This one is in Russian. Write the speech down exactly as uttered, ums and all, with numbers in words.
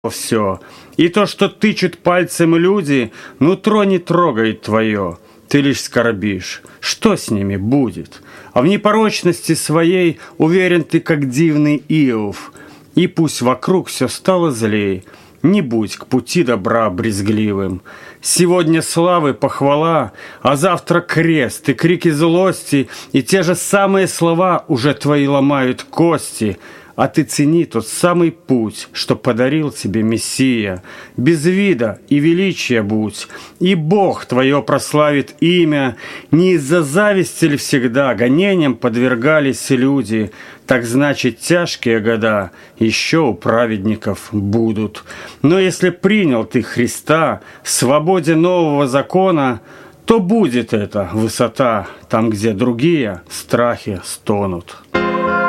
все. И то, что тычут пальцем люди, нутро не трогает твое. Ты лишь скорбишь. Что с ними будет? А в непорочности своей уверен ты, как дивный Иов. И пусть вокруг все стало злей, не будь к пути добра брезгливым. Сегодня славы похвала, а завтра крест и крики злости, и те же самые слова уже твои ломают кости. А ты цени тот самый путь, что подарил тебе Мессия. Без вида и величия будь, и Бог твое прославит имя. Не из-за зависти ли всегда гонениям подвергались люди? Так значит, тяжкие года еще у праведников будут. Но если принял ты Христа в свободе нового закона, то будет это высота там, где другие страхи стонут.